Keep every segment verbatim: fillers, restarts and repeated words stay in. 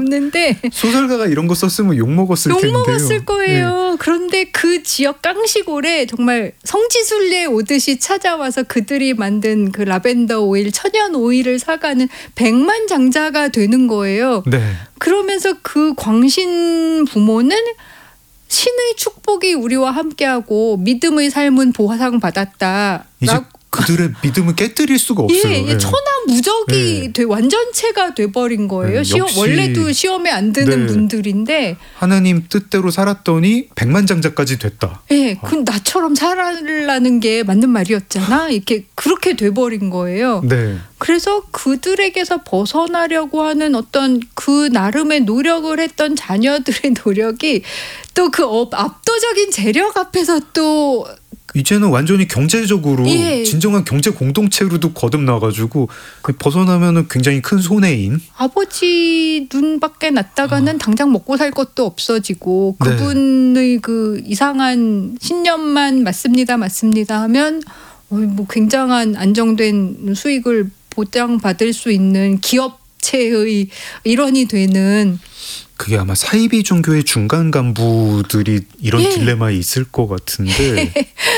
없는데 소설가가 이런 거 썼으면 욕 먹었을 욕 텐데요. 먹었을 거예요. 네. 그런데 그 지역 깡시골에 정말 성지순례 오듯이 찾아와서 그들이 만든 그 라벤더 오일, 천연 오일을 사가는 백만장자가 되는 거예요. 네. 그러면서 그 광신 부모는 신의 축복이 우리와 함께하고 믿음의 삶은 보상받았다. 이제 그들의 믿음을 깨뜨릴 수가 없어요. 예, 예, 천하무적이 네. 돼, 완전체가 돼버린 거예요. 네, 시험, 역시, 원래도 시험에 안 드는 네. 분들인데 하나님 뜻대로 살았더니 백만장자까지 됐다. 예, 그 나처럼 살아라는 게 맞는 말이었잖아. 이렇게 그렇게 돼버린 거예요. 네. 그래서 그들에게서 벗어나려고 하는 어떤 그 나름의 노력을 했던 자녀들의 노력이 또 그 압도적인 재력 앞에서 또 이제는 완전히 경제적으로 예. 진정한 경제 공동체로도 거듭나가지고 벗어나면은 굉장히 큰 손해인. 아버지 눈밖에 났다가는 아. 당장 먹고 살 것도 없어지고 네. 그분의 그 이상한 신념만 맞습니다 맞습니다 하면 뭐 굉장한 안정된 수익을 보장받을 수 있는 기업체의 일원이 되는. 그게 아마 사이비 종교의 중간 간부들이 이런 예. 딜레마에 있을 것 같은데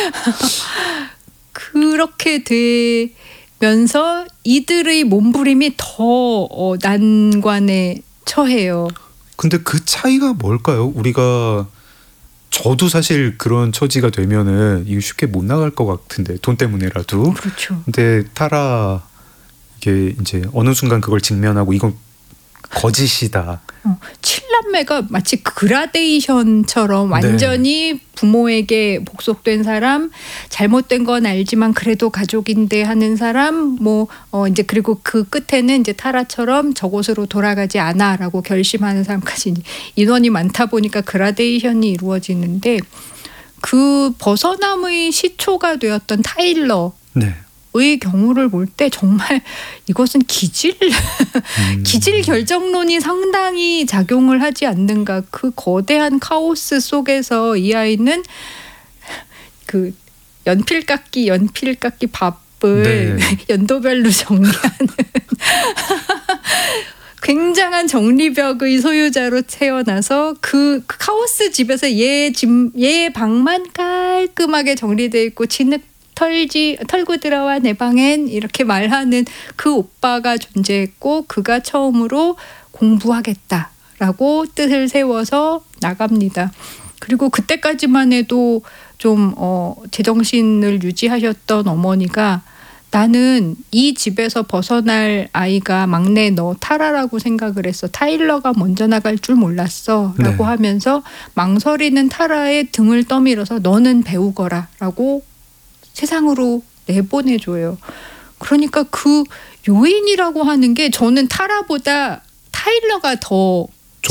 그렇게 되면서 이들의 몸부림이 더 어, 난관에 처해요. 근데 그 차이가 뭘까요? 우리가 저도 사실 그런 처지가 되면은 이거 쉽게 못 나갈 것 같은데 돈 때문에라도. 그렇죠. 근데 타라 이게 이제 어느 순간 그걸 직면하고 이건 거짓이다. 어, 칠남매가 마치 그라데이션처럼 완전히 네. 부모에게 복속된 사람, 잘못된 건 알지만 그래도 가족인데 하는 사람, 뭐 어, 이제 그리고 그 끝에는 이제 타라처럼 저곳으로 돌아가지 않아라고 결심하는 사람까지 인원이 많다 보니까 그라데이션이 이루어지는데 그 벗어남의 시초가 되었던 타일러. 네. 의 경우를 볼 때 정말 이것은 기질 음. 기질 결정론이 상당히 작용을 하지 않는가. 그 거대한 카오스 속에서 이 아이는 그 연필깎이 연필깎이 밥을 네. 연도별로 정리하는 굉장한 정리벽의 소유자로 태어나서 그 카오스 집에서 얘 집, 얘 방만 깔끔하게 정리되어 있고 진흙 털지 털고 들어와 내 방엔 이렇게 말하는 그 오빠가 존재했고 그가 처음으로 공부하겠다라고 뜻을 세워서 나갑니다. 그리고 그때까지만 해도 좀 어, 제정신을 유지하셨던 어머니가 나는 이 집에서 벗어날 아이가 막내 너 타라라고 생각을 했어. 타일러가 먼저 나갈 줄 몰랐어 라고 네. 하면서 망설이는 타라의 등을 떠밀어서 너는 배우거라 라고 세상으로 내보내줘요. 그러니까 그 요인이라고 하는 게 저는 타라보다 타일러가 더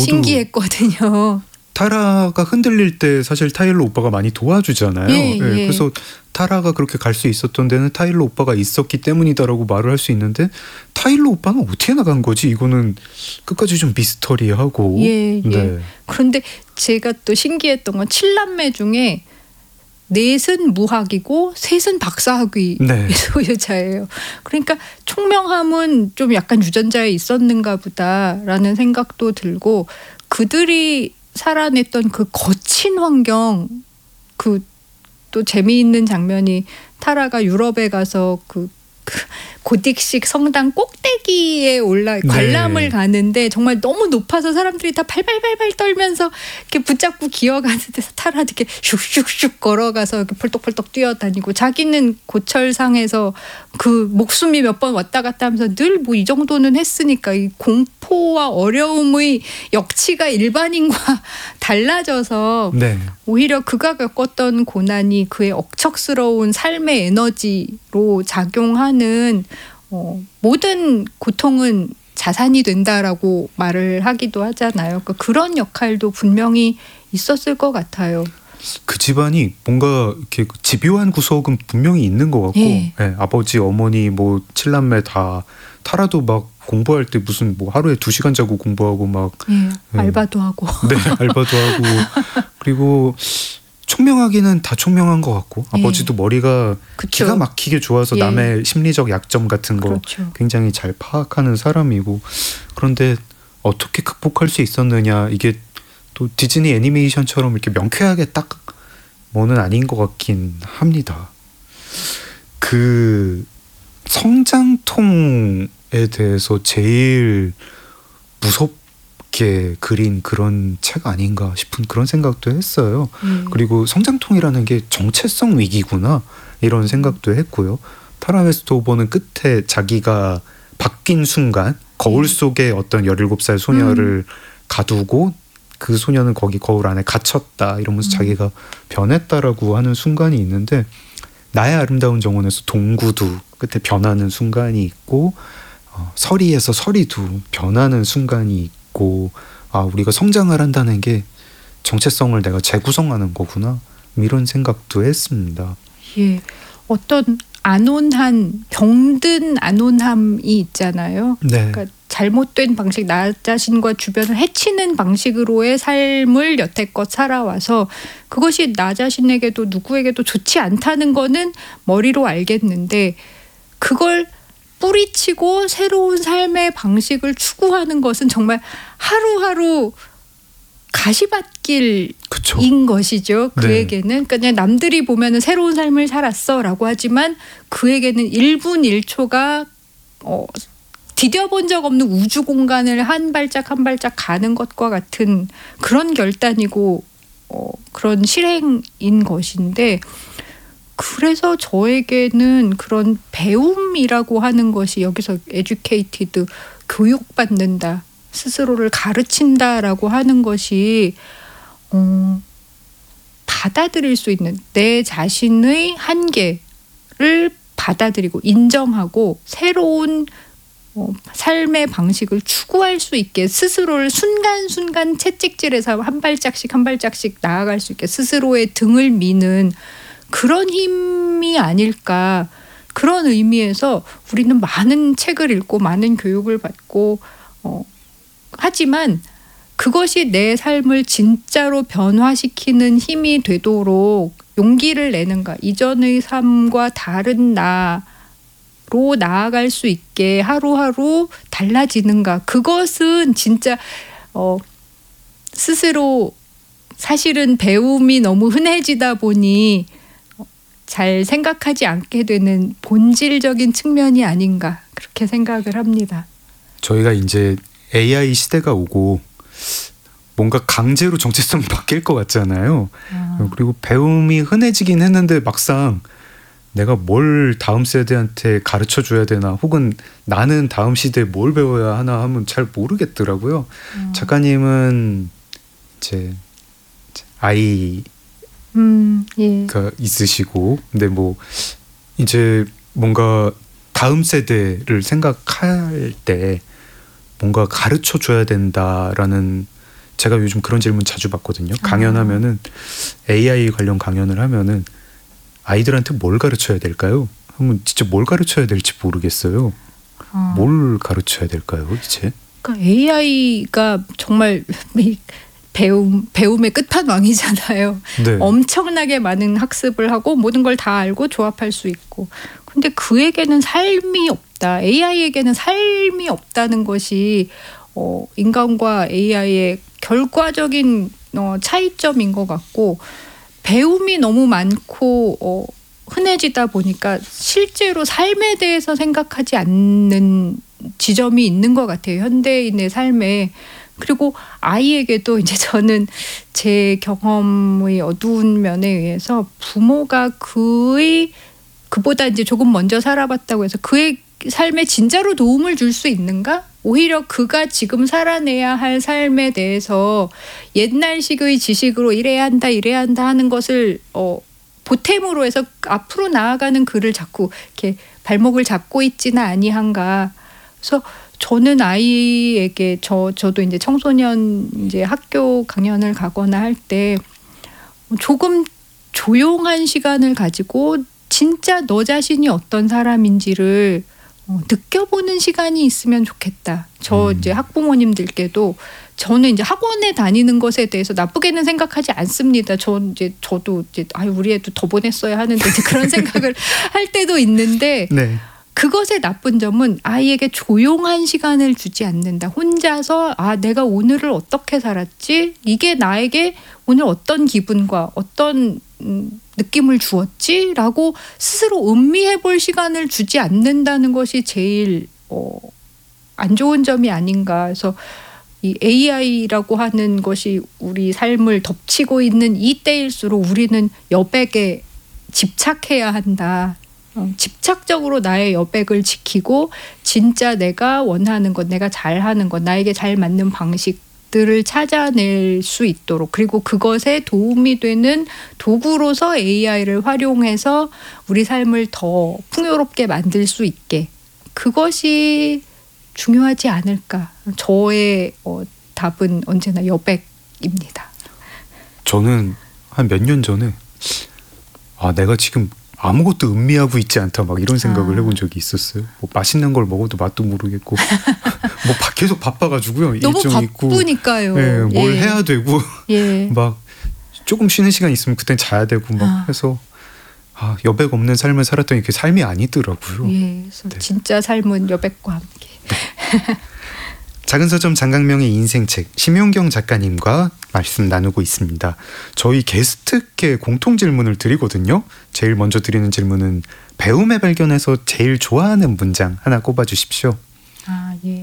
신기했거든요. 타라가 흔들릴 때 사실 타일러 오빠가 많이 도와주잖아요. 예, 예. 네, 그래서 타라가 그렇게 갈 수 있었던 데는 타일러 오빠가 있었기 때문이다라고 말을 할 수 있는데 타일러 오빠는 어떻게 나간 거지? 이거는 끝까지 좀 미스터리하고. 예, 예. 네. 그런데 제가 또 신기했던 건 칠남매 중에 넷은 무학이고 셋은 박사학위 네. 소유자예요. 그러니까 총명함은 좀 약간 유전자에 있었는가 보다라는 생각도 들고 그들이 살아냈던 그 거친 환경 그 또 재미있는 장면이 타라가 유럽에 가서 그 고딕식 성당 꼭대기에 올라 관람을 네. 가는데 정말 너무 높아서 사람들이 다 발발발발 떨면서 이렇게 붙잡고 기어가는 데서 타라 이렇게 슉슉슉 걸어가서 이렇게 펄떡펄떡 뛰어다니고 자기는 고철상에서 그 목숨이 몇 번 왔다 갔다 하면서 늘 뭐 이 정도는 했으니까 이 공포와 어려움의 역치가 일반인과 달라져서 네. 오히려 그가 겪었던 고난이 그의 억척스러운 삶의 에너지로 작용하는 어, 모든 고통은 자산이 된다라고 말을 하기도 하잖아요. 그러니까 그런 역할도 분명히 있었을 것 같아요. 그 집안이 뭔가 이렇게 집요한 구석은 분명히 있는 것 같고 예. 네, 아버지, 어머니, 뭐 칠남매 다 타라도 막 공부할 때 무슨 뭐 하루에 두 시간 자고 공부하고 막 예, 네. 알바도 하고 네, 알바도 하고 그리고 총명하기는 다 총명한 것 같고 예. 아버지도 머리가 그쵸. 기가 막히게 좋아서 예. 남의 심리적 약점 같은 거 그렇죠. 굉장히 잘 파악하는 사람이고 그런데 어떻게 극복할 수 있었느냐, 이게 또 디즈니 애니메이션처럼 이렇게 명쾌하게 딱 뭐는 아닌 것 같긴 합니다. 그 성장통에 대해서 제일 무섭게 그린 그런 책 아닌가 싶은 그런 생각도 했어요. 음. 그리고 성장통이라는 게 정체성 위기구나 이런 생각도 했고요. 타라 웨스토버는 끝에 자기가 바뀐 순간 거울 속에 어떤 열일곱 살 소녀를 음. 가두고 그 소녀는 거기 거울 안에 갇혔다 이러면서 음. 자기가 변했다라고 하는 순간이 있는데, 나의 아름다운 정원에서 동구도 끝에 변하는 순간이 있고, 어, 서리에서 서리도 변하는 순간이 있고, 아, 우리가 성장을 한다는 게 정체성을 내가 재구성하는 거구나 이런 생각도 했습니다. 예, 어떤 안온한, 병든 안온함이 있잖아요. 네. 그러니까 잘못된 방식, 나 자신과 주변을 해치는 방식으로의 삶을 여태껏 살아와서 그것이 나 자신에게도 누구에게도 좋지 않다는 거는 머리로 알겠는데, 그걸 뿌리치고 새로운 삶의 방식을 추구하는 것은 정말 하루하루 가시밭길인 그쵸. 것이죠. 그에게는. 네. 그냥 남들이 보면은 새로운 삶을 살았어라고 하지만 그에게는 일 분 일 초가 어, 디뎌본 적 없는 우주 공간을 한 발짝 한 발짝 가는 것과 같은 그런 결단이고 어, 그런 실행인 것인데, 그래서 저에게는 그런 배움이라고 하는 것이, 여기서 educated, 교육받는다, 스스로를 가르친다라고 하는 것이 어, 받아들일 수 있는, 내 자신의 한계를 받아들이고 인정하고 새로운 어, 삶의 방식을 추구할 수 있게, 스스로를 순간순간 채찍질해서 한 발짝씩 한 발짝씩 나아갈 수 있게 스스로의 등을 미는 그런 힘이 아닐까. 그런 의미에서 우리는 많은 책을 읽고 많은 교육을 받고 어, 하지만 그것이 내 삶을 진짜로 변화시키는 힘이 되도록 용기를 내는가, 이전의 삶과 다른 나로 나아갈 수 있게 하루하루 달라지는가, 그것은 진짜 어, 스스로 사실은 배움이 너무 흔해지다 보니 잘 생각하지 않게 되는 본질적인 측면이 아닌가, 그렇게 생각을 합니다. 저희가 이제 에이아이 시대가 오고 뭔가 강제로 정체성이 바뀔 것 같잖아요. 아. 그리고 배움이 흔해지긴 했는데 막상 내가 뭘 다음 세대한테 가르쳐 줘야 되나, 혹은 나는 다음 시대에 뭘 배워야 하나 하면 잘 모르겠더라고요. 아. 작가님은 이제 아이 음, 예. 가 있으시고, 근데 뭐 이제 뭔가 다음 세대를 생각할 때 뭔가 가르쳐 줘야 된다라는, 제가 요즘 그런 질문 자주 받거든요. 강연하면은 에이아이 관련 강연을 하면은 아이들한테 뭘 가르쳐야 될까요? 하면 진짜 뭘 가르쳐야 될지 모르겠어요. 아. 뭘 가르쳐야 될까요, 이제? 그러니까 에이아이가 정말 배움, 배움의 끝판왕이잖아요. 네. 엄청나게 많은 학습을 하고 모든 걸 다 알고 조합할 수 있고. 근데 그에게는 삶이 없다. 에이아이에게는 삶이 없다는 것이 어, 인간과 에이아이의 결과적인 어, 차이점인 것 같고, 배움이 너무 많고 어, 흔해지다 보니까 실제로 삶에 대해서 생각하지 않는 지점이 있는 것 같아요. 현대인의 삶에. 그리고 아이에게도 이제 저는 제 경험의 어두운 면에 의해서 부모가 그의 그보다 이제 조금 먼저 살아봤다고 해서 그의 삶에 진짜로 도움을 줄 수 있는가? 오히려 그가 지금 살아내야 할 삶에 대해서 옛날식의 지식으로 이래야 한다 이래야 한다 하는 것을 어, 보탬으로 해서 앞으로 나아가는 그를 자꾸 이렇게 발목을 잡고 있지는 아니한가. 그래서 저는 아이에게 저 저도 이제 청소년 이제 학교 강연을 가거나 할 때 조금 조용한 시간을 가지고 진짜 너 자신이 어떤 사람인지를 어, 느껴보는 시간이 있으면 좋겠다. 저 음. 이제 학부모님들께도 저는 이제 학원에 다니는 것에 대해서 나쁘게는 생각하지 않습니다. 저 이제 저도 이제 아유 우리 애도 더 보냈어야 하는데 이제 그런 생각을 할 때도 있는데. 네. 그것의 나쁜 점은 아이에게 조용한 시간을 주지 않는다. 혼자서 아 내가 오늘을 어떻게 살았지? 이게 나에게 오늘 어떤 기분과 어떤 음, 느낌을 주었지? 라고 스스로 음미해 볼 시간을 주지 않는다는 것이 제일 어, 안 좋은 점이 아닌가. 그래서 이 에이아이라고 하는 것이 우리 삶을 덮치고 있는 이때일수록 우리는 여백에 집착해야 한다. 어, 집착적으로 나의 여백을 지키고 진짜 내가 원하는 것, 내가 잘하는 것, 나에게 잘 맞는 방식들을 찾아낼 수 있도록, 그리고 그것에 도움이 되는 도구로서 에이아이를 활용해서 우리 삶을 더 풍요롭게 만들 수 있게, 그것이 중요하지 않을까. 저의 어, 답은 언제나 여백입니다. 저는 한 몇 년 전에 아 내가 지금 아무것도 음미하고 있지 않다 막 이런 생각을 아. 해본 적이 있었어요. 뭐 맛있는 걸 먹어도 맛도 모르겠고 뭐 바- 계속 바빠가지고요. 너무 일정 있고 바쁘니까요. 네, 뭘 예. 해야 되고 예. 막 조금 쉬는 시간 있으면 그땐 자야 되고 막 아. 해서 아, 여백 없는 삶을 살았더니 그게 삶이 아니더라고요. 예. 그래서 네. 진짜 삶은 여백과 함께. 작은 서점 장강명의 인생책 심용경 작가님과 말씀 나누고 있습니다. 저희 게스트께 공통 질문을 드리거든요. 제일 먼저 드리는 질문은 배움의 발견에서 제일 좋아하는 문장 하나 꼽아주십시오. 아, 예.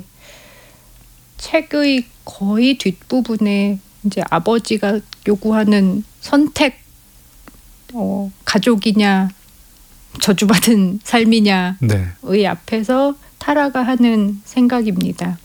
책의 거의 뒷부분에 이제 아버지가 요구하는 선택, 어, 가족이냐 저주받은 삶이냐의 네, 앞에서 타라가 하는 생각입니다.